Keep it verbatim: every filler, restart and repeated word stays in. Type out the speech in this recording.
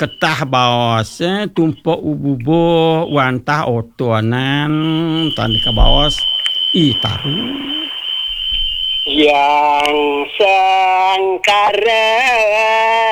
ketah baos eh, tumpuk ububo wantah otoanan tani ka baos i taru yang sangkara